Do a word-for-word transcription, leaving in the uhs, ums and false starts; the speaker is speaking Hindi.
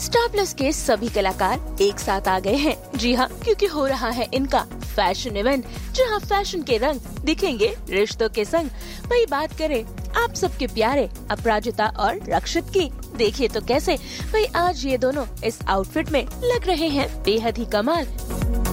स्टार प्लस के सभी कलाकार एक साथ आ गए हैं। जी हाँ, क्योंकि हो रहा है इनका फैशन इवेंट, जहाँ फैशन के रंग दिखेंगे रिश्तों के संग। वही बात करें आप सबके प्यारे अपराजिता और रक्षित की, देखिए तो कैसे भाई आज ये दोनों इस आउटफिट में लग रहे हैं बेहद ही कमाल।